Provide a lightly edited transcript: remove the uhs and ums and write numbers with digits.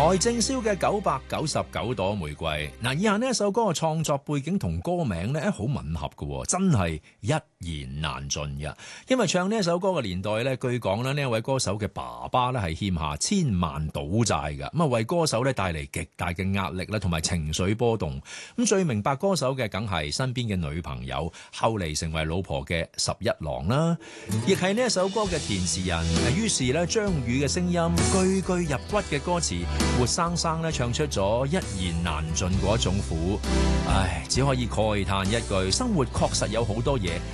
邰正宵嘅999朵玫瑰。嗱，以下呢一首歌嘅創作背景同歌名呢好吻合嘅，真係一言難盡嘅。因為唱呢一首歌嘅年代呢，據講呢一位歌手嘅爸爸呢係欠下千萬賭債嘅，咁啊為歌手呢帶嚟極大嘅壓力啦，同埋情緒波動。咁最明白歌手嘅梗係身邊嘅女朋友，後嚟成為老婆嘅十一郎啦，亦係呢一首歌嘅填詞人。於是呢，張宇嘅聲音句句入骨嘅歌詞，活生生咧唱出咗一言難盡嗰種苦。唉，只可以慨嘆一句，生活確實有好多嘢